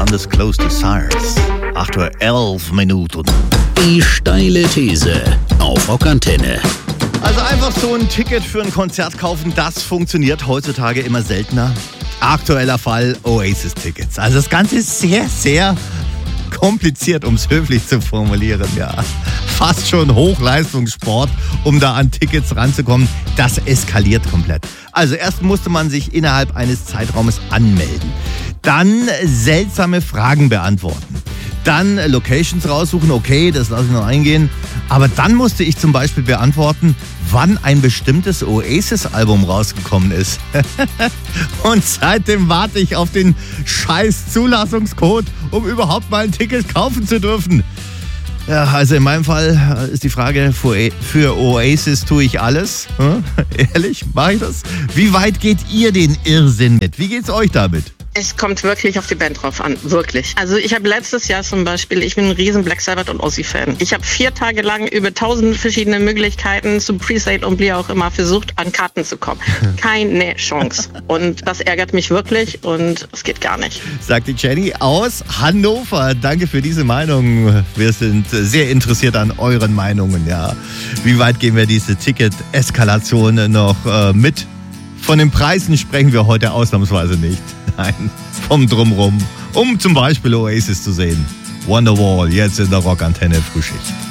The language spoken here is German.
Undisclosed Desires. 8:11 Minuten. Die steile These auf Rockantenne. Also einfach so ein Ticket für ein Konzert kaufen, das funktioniert heutzutage immer seltener. Aktueller Fall Oasis-Tickets. Also das Ganze ist sehr, sehr kompliziert, um es höflich zu formulieren, ja. Fast schon Hochleistungssport, um da an Tickets ranzukommen. Das eskaliert komplett. Also erst musste man sich innerhalb eines Zeitraumes anmelden. Dann seltsame Fragen beantworten. Dann Locations raussuchen, okay, das lasse ich noch eingehen. Aber dann musste ich zum Beispiel beantworten, wann ein bestimmtes Oasis-Album rausgekommen ist. Und seitdem warte ich auf den scheiß Zulassungscode, um überhaupt mal ein Ticket kaufen zu dürfen. Ja, also in meinem Fall ist die Frage, für Oasis tue ich alles. Ehrlich, mache ich das? Wie weit geht ihr den Irrsinn mit? Wie geht's euch damit? Es kommt wirklich auf die Band drauf an, wirklich. Also ich habe letztes Jahr zum Beispiel, ich bin ein riesen Black Sabbath und Ozzy-Fan. Ich habe 4 Tage lang über 1000 verschiedene Möglichkeiten zu Presale und wie auch immer versucht, an Karten zu kommen. Keine Chance. Und das ärgert mich wirklich und es geht gar nicht. Sagt die Jenny aus Hannover. Danke für diese Meinung. Wir sind sehr interessiert an euren Meinungen. Ja. Wie weit gehen wir diese Ticket-Eskalation noch mit? Von den Preisen sprechen wir heute ausnahmsweise nicht. Nein, vom Drumrum. Um zum Beispiel Oasis zu sehen. Wonderwall, jetzt in der Rockantenne Frühschicht.